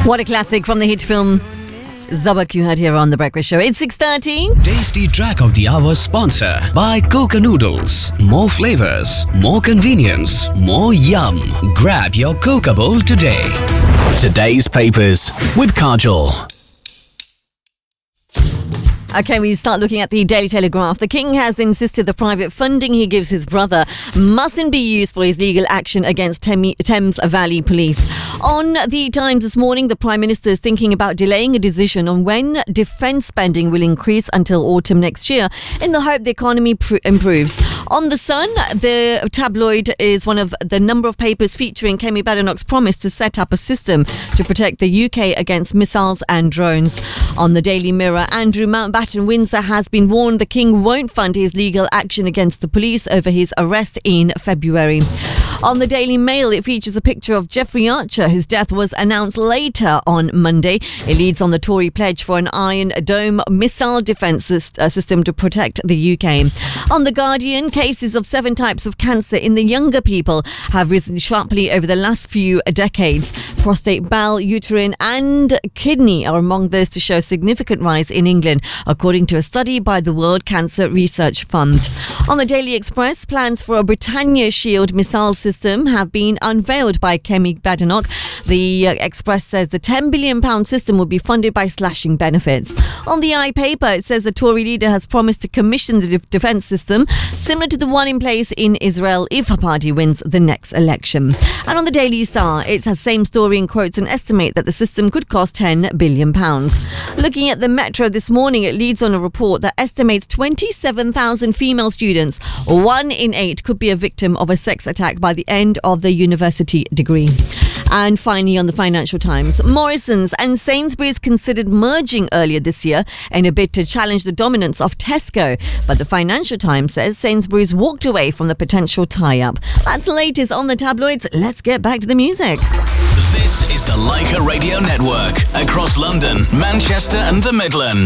What a classic from the hit film Zabak you had here on The Breakfast Show. It's 6:30. Tasty track of the hour sponsor by Coca Noodles. More flavors, more convenience, more yum. Grab your Coca bowl today. Today's papers with Kajol. Okay, we start looking at the Daily Telegraph. The King has insisted the private funding he gives his brother mustn't be used for his legal action against Thames Valley Police. On the Times this morning, the Prime Minister is thinking about delaying a decision on when defence spending will increase until autumn next year in the hope the economy improves. On The Sun, the tabloid is one of the number of papers featuring Kemi Badenoch's promise to set up a system to protect the UK against missiles and drones. On the Daily Mirror, Andrew Mountbatten Windsor has been warned the King won't fund his legal action against the police over his arrest in February. On the Daily Mail, it features a picture of Jeffrey Archer, whose death was announced later on Monday. It leads on the Tory pledge for an Iron Dome missile defence system to protect the UK. On The Guardian, cases of 7 types of cancer in the younger people have risen sharply over the last few decades. Prostate, bowel, uterine and kidney are among those to show significant rise in England, according to a study by the World Cancer Research Fund. On the Daily Express, plans for a Britannia Shield missile system have been unveiled by Kemi Badenoch. The Express says the £10 billion system will be funded by slashing benefits. On the I-Paper, it says the Tory leader has promised to commission the defence system similar to the one in place in Israel if her party wins the next election. And on the Daily Star, it has same story and quotes an estimate that the system could cost £10 billion. Looking at the Metro this morning, it leads on a report that estimates 27,000 female students, 1 in 8, could be a victim of a sex attack by the end of their university degree. And finally, on the Financial Times, Morrisons and Sainsbury's considered merging earlier this year in a bid to challenge the dominance of Tesco. But the Financial Times says Sainsbury's walked away from the potential tie-up. That's the latest on the tabloids. Let's get back to the music. This is the Leica Radio Network across London, Manchester and the Midlands.